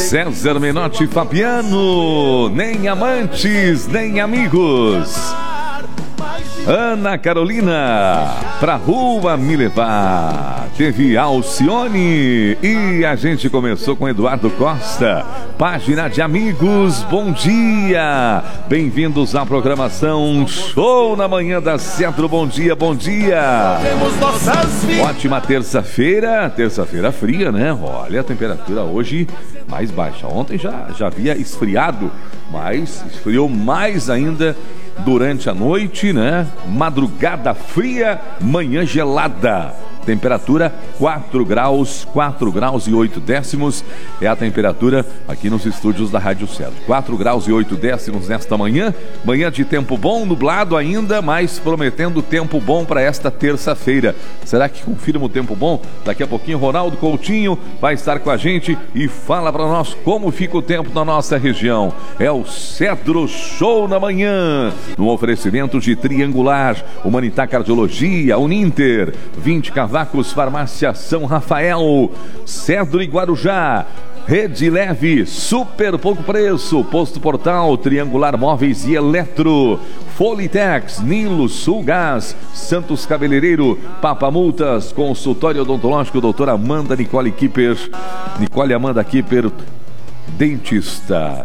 César Menotti, Fabiano, nem amantes, nem amigos. Ana Carolina, pra rua me levar. Teve Alcione e a gente começou com Eduardo Costa. Página de amigos, bom dia. Bem-vindos à programação Show na Manhã da Cedro. Bom dia, bom dia. Ótima terça-feira fria, né? Olha a temperatura hoje mais baixa. Ontem já havia esfriado, mas esfriou mais ainda durante a noite, né? Madrugada fria, manhã gelada. Temperatura 4 graus e 8 décimos é a temperatura aqui nos estúdios da Rádio Cedro. 4 graus e 8 décimos nesta manhã. Manhã de tempo bom, nublado ainda, mas prometendo tempo bom para esta terça-feira. Será que confirma o tempo bom? Daqui a pouquinho Ronaldo Coutinho vai estar com a gente e fala para nós como fica o tempo na nossa região. É o Cedro Show na Manhã, no oferecimento de Triangular, Humanitar Cardiologia, Uninter, 20 Cavacos, Farmácia São Rafael, Cedro e Guarujá, Rede Leve, super pouco preço, Posto Portal, Triangular Móveis e Eletro, Folitex, Nilo, Sulgás, Santos Cabeleireiro, Papa Multas, Consultório Odontológico, doutora Amanda Nicole Amanda Kipper, dentista.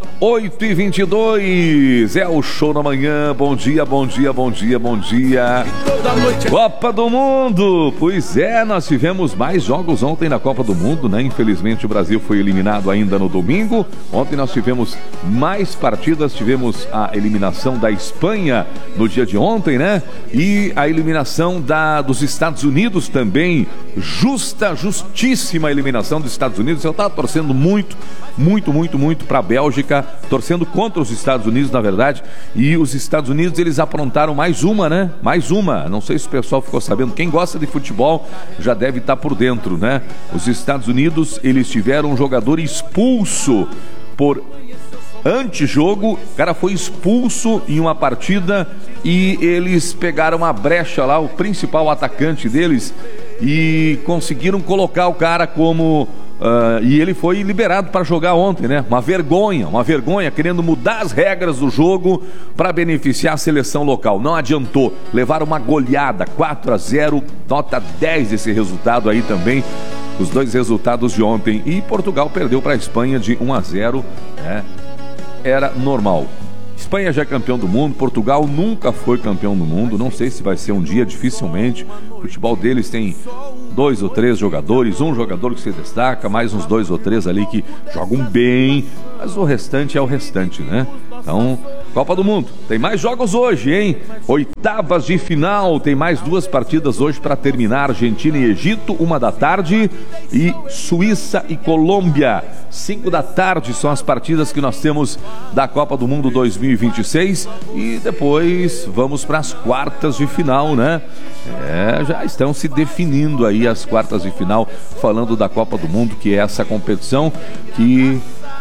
8h22 é o Show na Manhã. Bom dia, bom dia, bom dia, bom dia. Copa do Mundo. Pois é, nós tivemos mais jogos ontem na Copa do Mundo, né? Infelizmente o Brasil foi eliminado ainda no domingo. Ontem nós tivemos mais partidas. Tivemos a eliminação da Espanha no dia de ontem, né? E a eliminação dos Estados Unidos também. Justíssima eliminação dos Estados Unidos. Eu estava torcendo muito para a Bélgica, torcendo contra os Estados Unidos, na verdade, e os Estados Unidos, eles aprontaram mais uma, né? Mais uma, não sei se o pessoal ficou sabendo, quem gosta de futebol já deve estar por dentro, né? Os Estados Unidos, eles tiveram um jogador expulso por antijogo, o cara foi expulso em uma partida e eles pegaram a brecha lá, o principal atacante deles, e conseguiram colocar o cara como... e ele foi liberado para jogar ontem, né? Uma vergonha, querendo mudar as regras do jogo para beneficiar a seleção local. Não adiantou, levaram uma goleada, 4-0, nota 10 esse resultado aí também, os dois resultados de ontem. E Portugal perdeu para a Espanha de 1-0, né? Era normal. Espanha já é campeão do mundo, Portugal nunca foi campeão do mundo, não sei se vai ser um dia, dificilmente. O futebol deles tem 2 ou 3 jogadores, um jogador que se destaca, mais uns 2 ou 3 ali que jogam bem, mas o restante é o restante, né? Então, Copa do Mundo, tem mais jogos hoje, hein? Oitavas de final, tem mais 2 partidas hoje para terminar. Argentina e Egito, 1h, e Suíça e Colômbia, 5h. São as partidas que nós temos da Copa do Mundo 2026, e depois vamos para as quartas de final, né? Já estão se definindo aí as quartas de final, falando da Copa do Mundo, que é essa competição que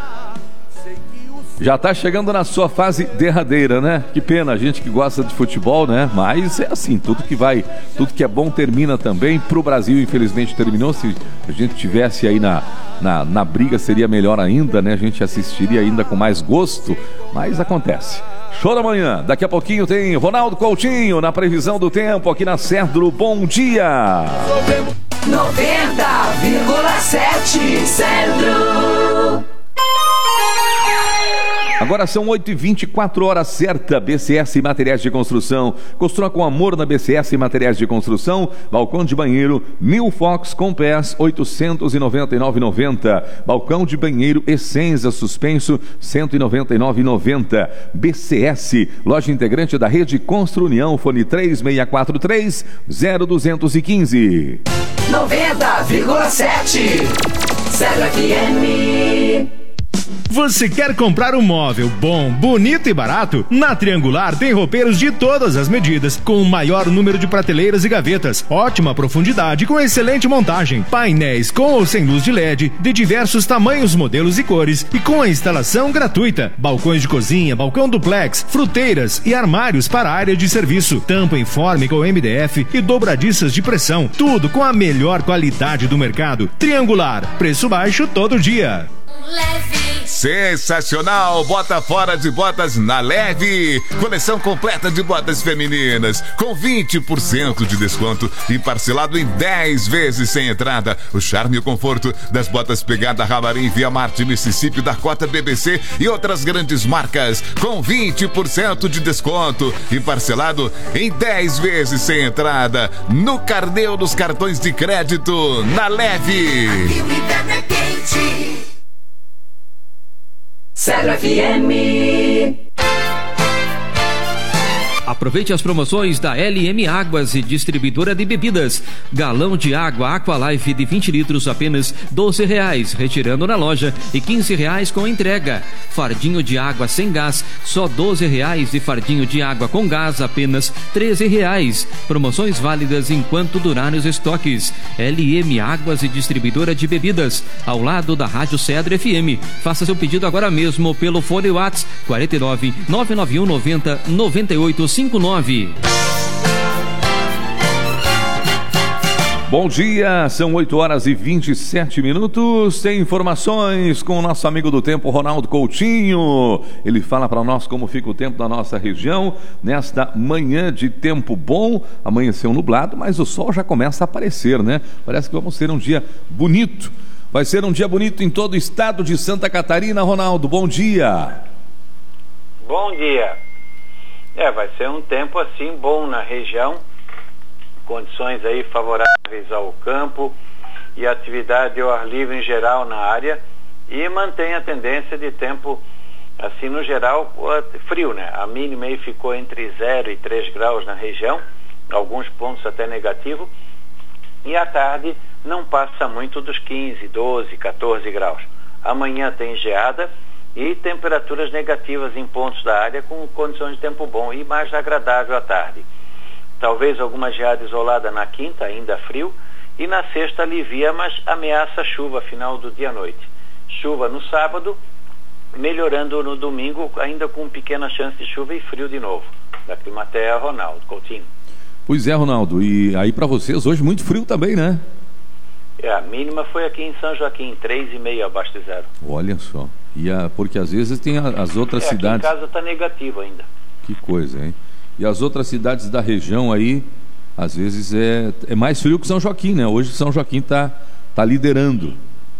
já está chegando na sua fase derradeira, né? Que pena, a gente que gosta de futebol, né? Mas é assim, tudo que é bom termina também. Pro Brasil, infelizmente, terminou. Se a gente tivesse aí na briga, seria melhor ainda, né? A gente assistiria ainda com mais gosto, mas acontece. Show da Manhã, daqui a pouquinho tem Ronaldo Coutinho na previsão do tempo aqui na Cedro. Bom dia! 90,7 Cedro. Agora são 8h24, hora certa. BCS Materiais de Construção. Construa com amor na BCS Materiais de Construção. Balcão de banheiro New Fox com pés, 899,90. Balcão de banheiro Essenza suspenso, 199,90. BCS, loja integrante da rede Construnião. Fone 3643-0215. 90,7 Cedro FM. Você quer comprar um móvel bom, bonito e barato? Na Triangular tem roupeiros de todas as medidas, com o maior número de prateleiras e gavetas, ótima profundidade com excelente montagem, painéis com ou sem luz de LED, de diversos tamanhos, modelos e cores, e com a instalação gratuita. Balcões de cozinha, balcão duplex, fruteiras e armários para a área de serviço, tampa informe com MDF e dobradiças de pressão, tudo com a melhor qualidade do mercado. Triangular, preço baixo todo dia. Leve Sensacional! Bota fora de botas na Leve. Coleção completa de botas femininas com 20% de desconto e parcelado em 10 vezes sem entrada. O charme e o conforto das botas Pegada Ramarim, Via Marte, Mississippi, Dakota, BBC e outras grandes marcas com 20% de desconto e parcelado em 10 vezes sem entrada no carnê dos cartões de crédito na Leve. Aqui o inverno é quente. Cedro FM. Aproveite as promoções da LM Águas e Distribuidora de Bebidas. Galão de água Aqualife de 20 litros apenas R$12, retirando na loja, e R$15 com entrega. Fardinho de água sem gás, só R$12, e fardinho de água com gás apenas R$13. Promoções válidas enquanto durarem os estoques. LM Águas e Distribuidora de Bebidas, ao lado da Rádio Cedro FM. Faça seu pedido agora mesmo pelo fone WhatsApp 49 991 90 98 59. Bom dia, são 8h27. Tem informações com o nosso amigo do tempo, Ronaldo Coutinho. Ele fala para nós como fica o tempo da nossa região nesta manhã de tempo bom. Amanheceu nublado, mas o sol já começa a aparecer, né? Parece que vamos ter um dia bonito. Vai ser um dia bonito em todo o estado de Santa Catarina, Ronaldo. Bom dia. Bom dia. Vai ser um tempo assim bom na região, condições aí favoráveis ao campo e atividade ao ar livre em geral na área, e mantém a tendência de tempo assim no geral frio, né? A mínima aí ficou entre 0 e 3 graus na região, alguns pontos até negativo, e à tarde não passa muito dos 15, 12, 14 graus. Amanhã tem geada e temperaturas negativas em pontos da área, com condições de tempo bom e mais agradável à tarde. Talvez alguma geada isolada na quinta, ainda frio, e na sexta alivia, mas ameaça chuva final do dia à noite. Chuva no sábado, melhorando no domingo, ainda com pequena chance de chuva e frio de novo. Da Climaterra, Ronaldo Coutinho. Pois é, Ronaldo, e aí para vocês hoje muito frio também, né? A mínima foi aqui em São Joaquim, 3,5 abaixo de zero. Olha só. Porque às vezes tem as outras cidades. Aqui em casa está negativo ainda. Que coisa, hein? E as outras cidades da região aí, às vezes é mais frio que São Joaquim, né? Hoje São Joaquim tá liderando.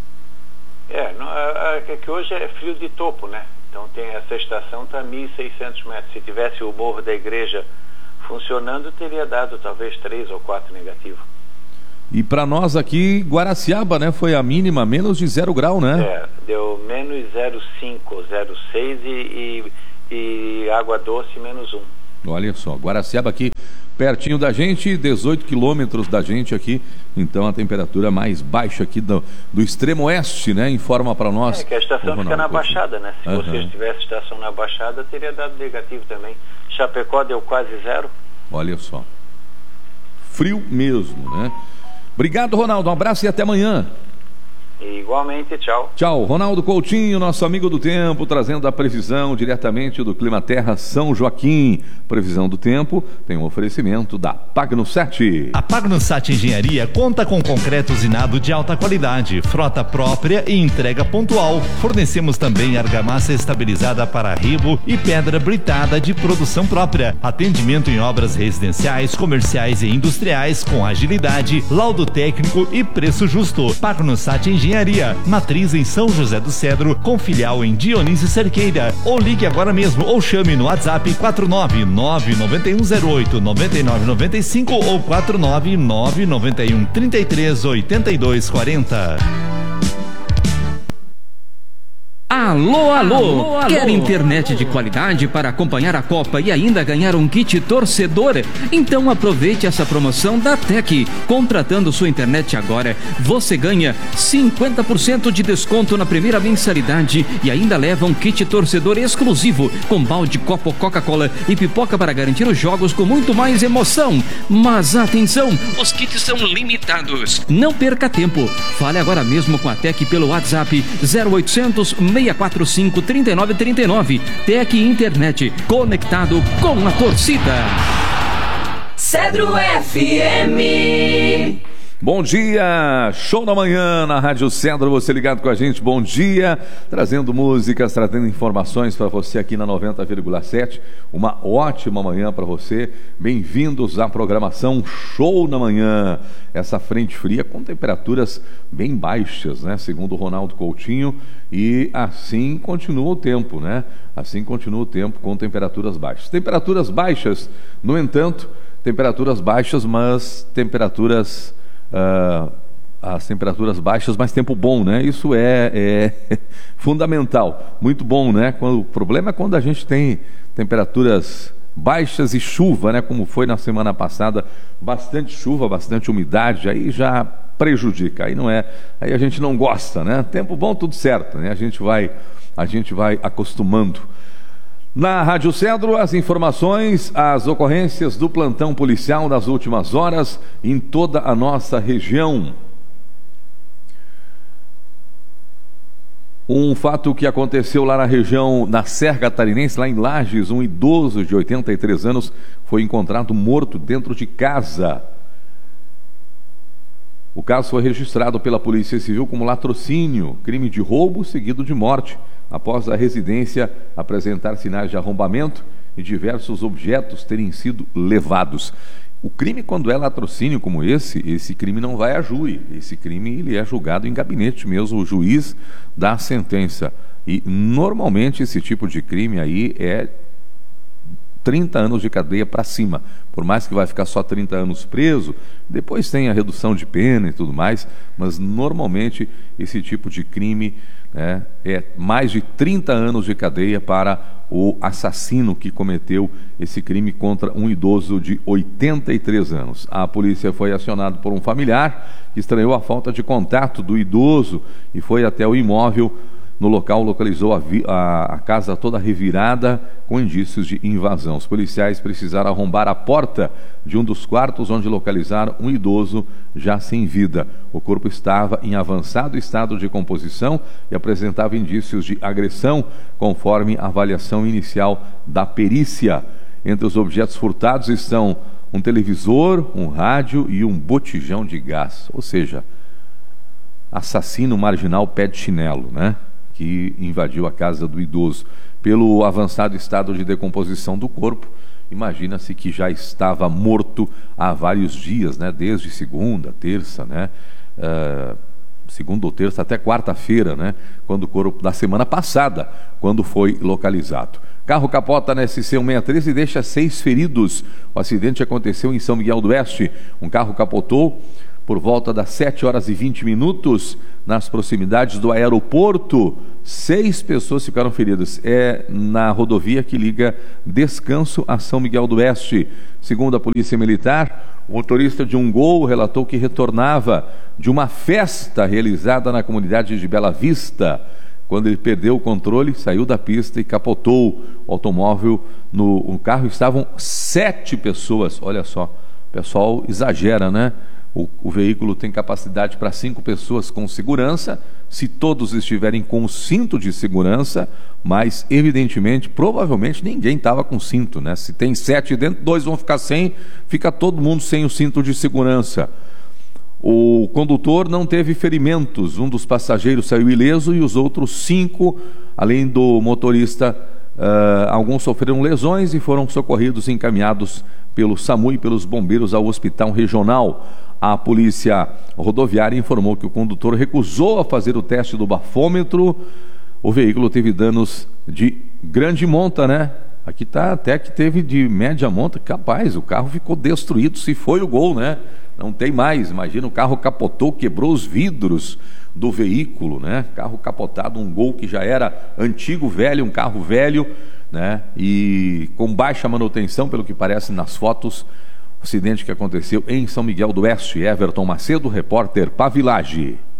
É que hoje é frio de topo, né? Então tem essa estação, está a 1.600 metros. Se tivesse o Morro da Igreja funcionando, teria dado talvez 3 ou 4 negativo. E para nós aqui, Guaraciaba, né? Foi a mínima, menos de 0 grau, né? Deu menos 0,5, 0,6 e Água Doce menos 1. Olha só, Guaraciaba aqui pertinho da gente, 18 quilômetros da gente aqui, então a temperatura mais baixa aqui do extremo oeste, né? Informa para nós. Que a estação fica na Baixada, né? Se vocês tivessem estação na Baixada, teria dado negativo também. Chapecó deu quase 0. Olha só. Frio mesmo, né? Obrigado, Ronaldo. Um abraço e até amanhã. Igualmente, tchau. Tchau. Ronaldo Coutinho, nosso amigo do tempo, trazendo a previsão diretamente do Climaterra São Joaquim. Previsão do tempo tem um oferecimento da Pagno7. A Pagno7 Engenharia conta com concreto usinado de alta qualidade, frota própria e entrega pontual. Fornecemos também argamassa estabilizada para arribo e pedra britada de produção própria. Atendimento em obras residenciais, comerciais e industriais com agilidade, laudo técnico e preço justo. Pagno7 Engenharia, matriz em São José do Cedro, com filial em Dionísio Cerqueira. Ou ligue agora mesmo ou chame no WhatsApp 49991089995 ou 49991338240. Alô. Quer internet de qualidade para acompanhar a Copa e ainda ganhar um kit torcedor? Então aproveite essa promoção da Tec. Contratando sua internet agora, você ganha 50% de desconto na primeira mensalidade e ainda leva um kit torcedor exclusivo com balde, copo, Coca-Cola e pipoca para garantir os jogos com muito mais emoção. Mas atenção, os kits são limitados. Não perca tempo. Fale agora mesmo com a Tec pelo WhatsApp 0800 645 3939. Tec Internet, conectado com a torcida. Cedro FM. Bom dia, show da manhã na Rádio Cedro, você ligado com a gente, bom dia, trazendo músicas, trazendo informações para você aqui na 90,7, uma ótima manhã para você, bem-vindos à programação Show da Manhã, essa frente fria com temperaturas bem baixas, né, segundo o Ronaldo Coutinho, e assim continua o tempo, né, assim continua o tempo com temperaturas baixas, no entanto, temperaturas baixas, mas as temperaturas baixas, mas tempo bom, né? Isso é fundamental, muito bom, né? O problema é quando a gente tem temperaturas baixas e chuva, né? Como foi na semana passada, bastante chuva, bastante umidade, aí já prejudica, aí a gente não gosta, né? Tempo bom, tudo certo, né? A gente vai acostumando. Na Rádio Cedro, as informações, as ocorrências do plantão policial das últimas horas em toda a nossa região. Um fato que aconteceu lá na região, na Serra Catarinense, lá em Lages, um idoso de 83 anos foi encontrado morto dentro de casa. O caso foi registrado pela Polícia Civil como latrocínio, crime de roubo seguido de morte, após a residência apresentar sinais de arrombamento e diversos objetos terem sido levados. O crime, quando é latrocínio como esse crime não vai a júri, esse crime ele é julgado em gabinete mesmo, o juiz dá a sentença. E normalmente esse tipo de crime aí é 30 anos de cadeia para cima, por mais que vai ficar só 30 anos preso, depois tem a redução de pena e tudo mais, mas normalmente esse tipo de crime é mais de 30 anos de cadeia para o assassino que cometeu esse crime contra um idoso de 83 anos. A polícia foi acionada por um familiar que estranhou a falta de contato do idoso e foi até o imóvel. No local, localizou a casa toda revirada com indícios de invasão. Os policiais precisaram arrombar a porta de um dos quartos onde localizaram um idoso já sem vida. O corpo estava em avançado estado de decomposição e apresentava indícios de agressão, conforme a avaliação inicial da perícia. Entre os objetos furtados estão um televisor, um rádio e um botijão de gás. Ou seja, assassino marginal pé de chinelo, né? Que invadiu a casa do idoso. Pelo avançado estado de decomposição do corpo, imagina-se que já estava morto há vários dias, né? Desde segunda, terça, né? Segunda ou terça até quarta-feira, né? Quando o corpo da semana passada, quando foi localizado. Carro capota na SC-163 e deixa 6 feridos. O acidente aconteceu em São Miguel do Oeste. Um carro capotou por volta das 7h20 nas proximidades do aeroporto. 6 pessoas ficaram feridas. É na rodovia que liga Descanso a São Miguel do Oeste. Segundo a Polícia Militar, o motorista de um Gol relatou que retornava de uma festa realizada na comunidade de Bela Vista. Quando ele perdeu o controle, saiu da pista e capotou o automóvel. No carro estavam 7 pessoas. Olha só, o pessoal exagera, né? O veículo tem capacidade para 5 pessoas com segurança, se todos estiverem com o cinto de segurança, mas evidentemente, provavelmente ninguém estava com cinto, né? Se tem 7 dentro, 2 vão ficar sem, fica todo mundo sem o cinto de segurança. O condutor não teve ferimentos, um dos passageiros saiu ileso e os outros 5, além do motorista, alguns sofreram lesões e foram socorridos e encaminhados pelo SAMU e pelos bombeiros ao hospital regional. A polícia rodoviária informou que o condutor recusou a fazer o teste do bafômetro. O veículo teve danos de grande monta, né? Aqui tá até que teve de média monta. Capaz, o carro ficou destruído, se foi o Gol, né? Não tem mais, imagina, o carro capotou, quebrou os vidros do veículo, né? Carro capotado, um Gol que já era antigo, velho, um carro velho, né? E com baixa manutenção, pelo que parece nas fotos. Acidente que aconteceu em São Miguel do Oeste. Everton Macedo, repórter Pavilage.